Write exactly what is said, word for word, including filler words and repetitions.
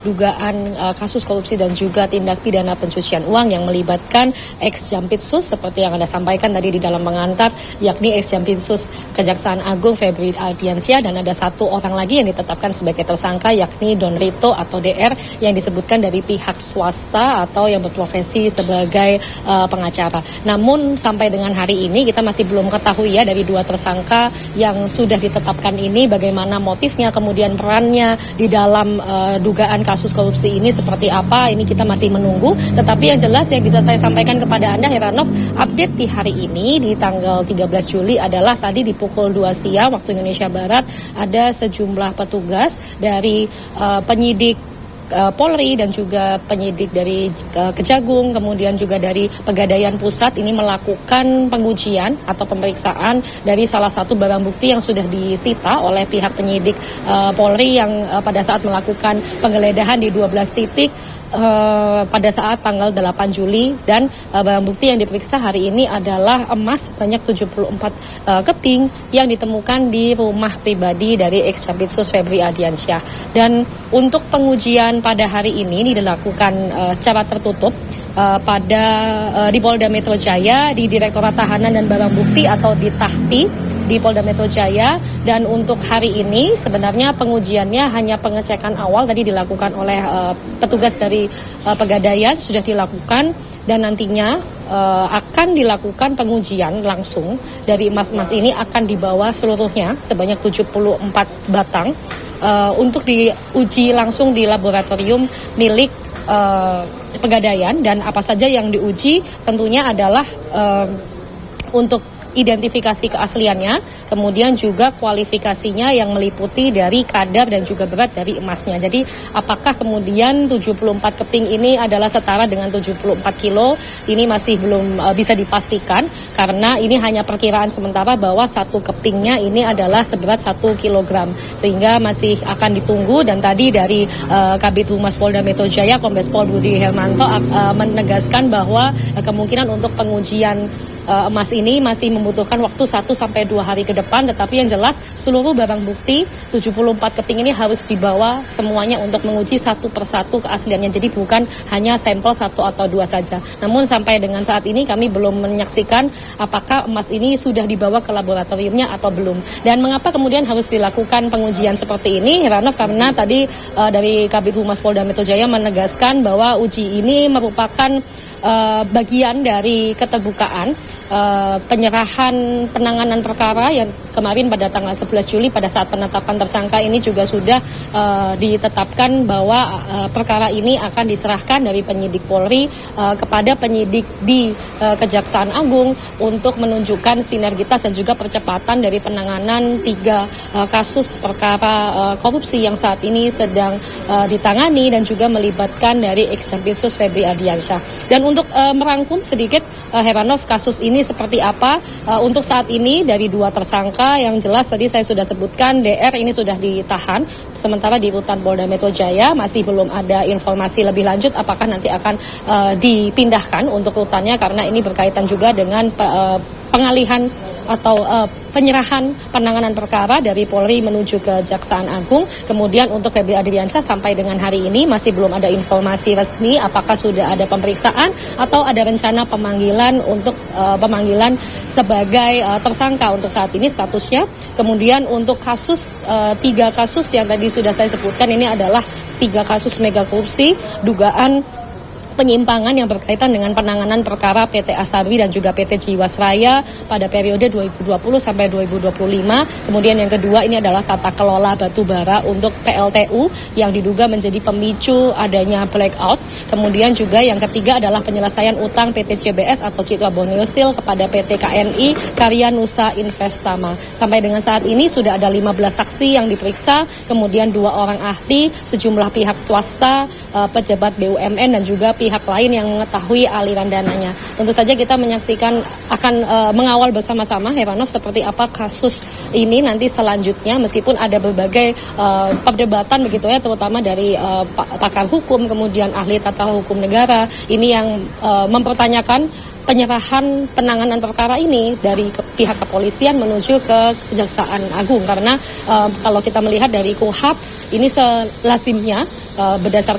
dugaan uh, kasus korupsi dan juga tindak pidana pencucian uang yang melibatkan ex-Jampitsus seperti yang Anda sampaikan tadi di dalam pengantar, yakni ex-Jampitsus Kejaksaan Agung Febri Ardiansyah, dan ada satu orang lagi yang ditetapkan sebagai tersangka yakni Don Rito atau D R yang disebutkan dari pihak swasta atau yang berprofesi sebagai uh, pengacara. Namun sampai dengan hari ini kita masih belum ketahui ya dari dua tersangka yang sudah ditetapkan ini bagaimana motifnya, kemudian perannya di dalam uh, dugaan kasus korupsi ini seperti apa, ini kita masih menunggu. Tetapi yang jelas yang bisa saya sampaikan kepada Anda, Heranov, update di hari ini di tanggal tiga belas Juli adalah tadi di pukul dua siang waktu Indonesia Barat ada sejumlah petugas dari uh, penyidik Polri dan juga penyidik dari uh, Kejagung, kemudian juga dari Pegadaian Pusat ini melakukan pengujian atau pemeriksaan dari salah satu barang bukti yang sudah disita oleh pihak penyidik uh, Polri yang uh, pada saat melakukan penggeledahan di dua belas titik Uh, pada saat tanggal delapan Juli, dan uh, barang bukti yang diperiksa hari ini adalah emas sebanyak tujuh puluh empat uh, keping yang ditemukan di rumah pribadi dari ex-Jampitsus Febri Ardiansyah. Dan untuk pengujian pada hari ini, ini dilakukan uh, secara tertutup uh, pada uh, di Polda Metro Jaya, di Direktorat Tahanan dan Barang Bukti atau di Tahti di Polda Metro Jaya. Dan untuk hari ini sebenarnya pengujiannya hanya pengecekan awal tadi dilakukan oleh uh, petugas dari uh, Pegadaian sudah dilakukan, dan nantinya uh, akan dilakukan pengujian langsung dari emas-emas ini akan dibawa seluruhnya sebanyak tujuh puluh empat batang uh, untuk diuji langsung di laboratorium milik uh, Pegadaian. Dan apa saja yang diuji tentunya adalah uh, untuk identifikasi keasliannya, kemudian juga kualifikasinya yang meliputi dari kadar dan juga berat dari emasnya. Jadi apakah kemudian tujuh puluh empat keping ini adalah setara dengan tujuh puluh empat kilo, ini masih belum uh, bisa dipastikan karena ini hanya perkiraan sementara bahwa satu kepingnya ini adalah seberat satu kilogram, sehingga masih akan ditunggu. Dan tadi dari uh, Kabid Humas Polda Metro Jaya Kombes Pol Budi Hermanto uh, menegaskan bahwa uh, kemungkinan untuk pengujian Uh, emas ini masih membutuhkan waktu satu sampai dua hari ke depan, tetapi yang jelas seluruh barang bukti tujuh puluh empat keping ini harus dibawa semuanya untuk menguji satu persatu keasliannya. Jadi bukan hanya sampel satu atau dua saja. Namun sampai dengan saat ini kami belum menyaksikan apakah emas ini sudah dibawa ke laboratoriumnya atau belum. Dan mengapa kemudian harus dilakukan pengujian seperti ini, Heranov? Karena tadi uh, dari Kabid Humas Polda Metro Jaya menegaskan bahwa uji ini merupakan uh, bagian dari keterbukaan Uh, penyerahan penanganan perkara yang kemarin pada tanggal sebelas Juli pada saat penetapan tersangka ini juga sudah uh, ditetapkan bahwa uh, perkara ini akan diserahkan dari penyidik Polri uh, kepada penyidik di uh, Kejaksaan Agung untuk menunjukkan sinergitas dan juga percepatan dari penanganan tiga uh, kasus perkara uh, korupsi yang saat ini sedang uh, ditangani dan juga melibatkan dari ex-Jampitsus Febri Ardiansyah. Dan untuk uh, merangkum sedikit uh, Heranov, kasus ini seperti apa uh, untuk saat ini dari dua tersangka yang jelas tadi saya sudah sebutkan, D R ini sudah ditahan, sementara di rutan Polda Metro Jaya masih belum ada informasi lebih lanjut apakah nanti akan uh, dipindahkan untuk rutannya, karena ini berkaitan juga dengan uh, pengalihan atau uh, penyerahan penanganan perkara dari Polri menuju ke Kejaksaan Agung. Kemudian untuk Febri Ardiansyah sampai dengan hari ini masih belum ada informasi resmi apakah sudah ada pemeriksaan atau ada rencana pemanggilan untuk uh, pemanggilan sebagai uh, tersangka untuk saat ini statusnya. Kemudian untuk kasus uh, tiga kasus yang tadi sudah saya sebutkan ini adalah tiga kasus mega korupsi, dugaan penyimpangan yang berkaitan dengan penanganan perkara P T Asabri dan juga P T Jiwasraya pada periode dua ribu dua puluh sampai dua ribu dua puluh lima. Kemudian yang kedua ini adalah tata kelola batubara untuk P L T U yang diduga menjadi pemicu adanya blackout. Kemudian juga yang ketiga adalah penyelesaian utang P T C B S atau Citra Borneo Steel kepada P T K N I Karya Nusa Investama. Sampai dengan saat ini sudah ada lima belas saksi yang diperiksa, kemudian dua orang ahli, sejumlah pihak swasta, pejabat B U M N dan juga pihak lain yang mengetahui aliran dananya. Tentu saja kita menyaksikan akan uh, mengawal bersama-sama, Heranov, seperti apa kasus ini nanti selanjutnya, meskipun ada berbagai uh, perdebatan begitu ya, terutama dari uh, pakar hukum, kemudian ahli tata hukum negara, ini yang uh, mempertanyakan penyerahan penanganan perkara ini dari ke, pihak kepolisian menuju ke Kejaksaan Agung, karena uh, kalau kita melihat dari K U H A P ini selazimnya uh, berdasarkan